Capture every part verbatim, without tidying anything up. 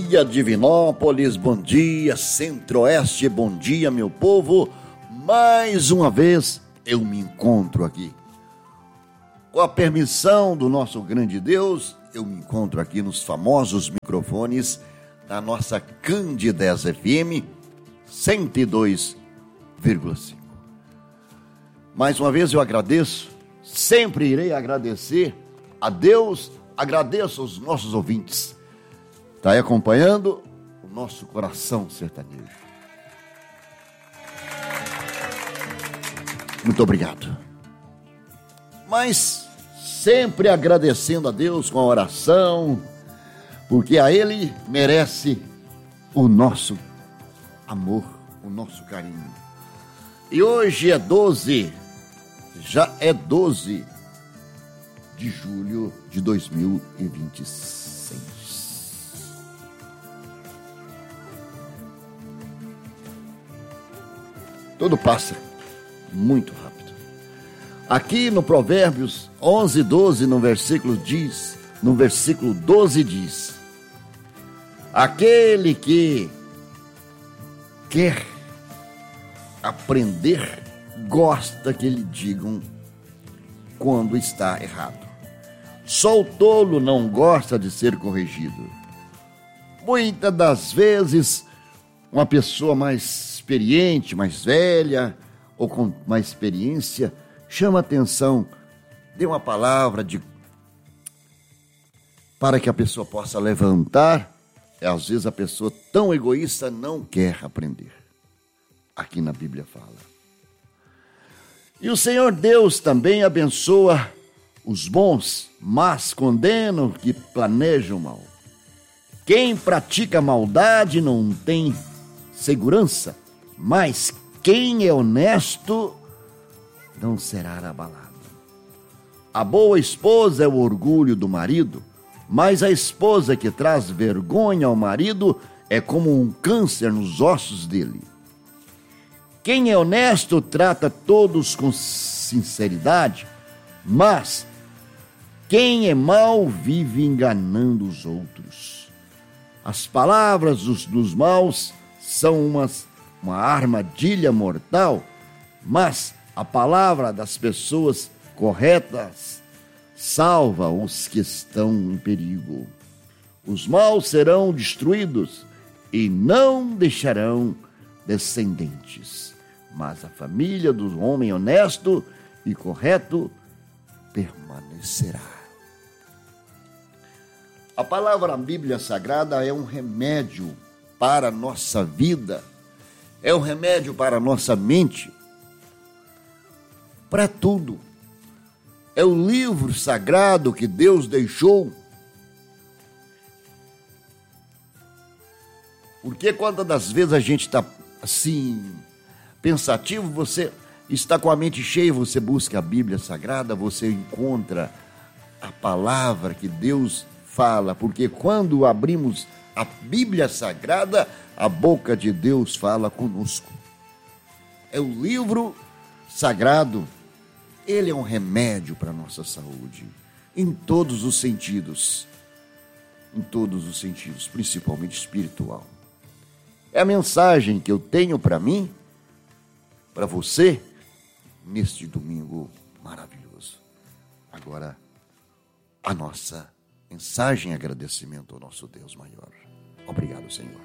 dia, Divinópolis, bom dia, Centro-Oeste, bom dia, meu povo. Mais uma vez eu me encontro aqui. Com a permissão do nosso grande Deus, eu me encontro aqui nos famosos microfones da nossa Candidez F M cento e dois vírgula cinco. Mais uma vez eu agradeço, sempre irei agradecer a Deus, agradeço aos nossos ouvintes. Está aí acompanhando o nosso coração sertanejo. Muito obrigado. Mas sempre agradecendo a Deus com a oração, porque a Ele merece o nosso amor, o nosso carinho. E hoje é doze, já é doze de julho de dois mil e vinte e seis. Tudo passa muito rápido. Aqui no Provérbios onze, doze, no versículo diz, no versículo doze diz: aquele que quer aprender, gosta que lhe digam quando está errado. Só o tolo não gosta de ser corrigido. Muitas das vezes, uma pessoa mais experiente, mais velha, ou com mais experiência, chama atenção, dê uma palavra de para que a pessoa possa levantar. E às vezes a pessoa tão egoísta não quer aprender. Aqui na Bíblia fala. E o Senhor Deus também abençoa os bons, mas condena os que planejam mal. Quem pratica maldade não tem segurança, mas quem é honesto não será abalado. A boa esposa é o orgulho do marido, mas a esposa que traz vergonha ao marido é como um câncer nos ossos dele. Quem é honesto trata todos com sinceridade, mas quem é mau vive enganando os outros. As palavras dos, dos maus são umas, uma armadilha mortal, mas a palavra das pessoas corretas salva os que estão em perigo. Os maus serão destruídos e não deixarão descendentes, mas a família do homem honesto e correto permanecerá. A palavra da Bíblia Sagrada é um remédio para a nossa vida, é um remédio para a nossa mente, para tudo. É o livro sagrado que Deus deixou. Porque quantas das vezes a gente está assim, pensativo, você está com a mente cheia, você busca a Bíblia Sagrada, você encontra a palavra que Deus fala, porque quando abrimos a Bíblia Sagrada, a boca de Deus fala conosco. É o livro sagrado, ele é um remédio para a nossa saúde, em todos os sentidos, em todos os sentidos, principalmente espiritual. É a mensagem que eu tenho para mim, para você, neste domingo maravilhoso. Agora, a nossa mensagem em agradecimento ao nosso Deus maior. Obrigado, Senhor.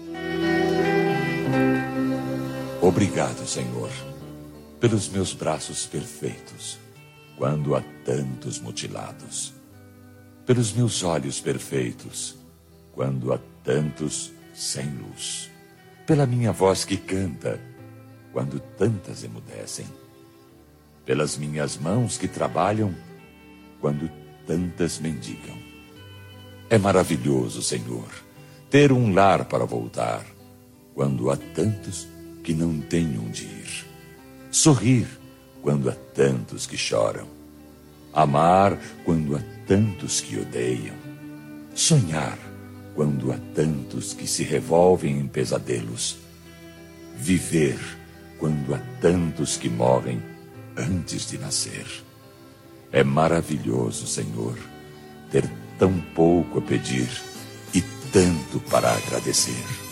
Obrigado, Senhor, pelos meus braços perfeitos, quando há tantos mutilados. Pelos meus olhos perfeitos, quando há tantos sem luz. Pela minha voz que canta, quando tantas emudecem. Pelas minhas mãos que trabalham, quando tantas mendigam. É maravilhoso, Senhor, ter um lar para voltar, quando há tantos que não têm onde ir. Sorrir quando há tantos que choram. Amar quando há tantos que odeiam. Sonhar quando há tantos que se revolvem em pesadelos. Viver quando há tantos que morrem antes de nascer. É maravilhoso, Senhor, ter tão pouco a pedir e tanto para agradecer.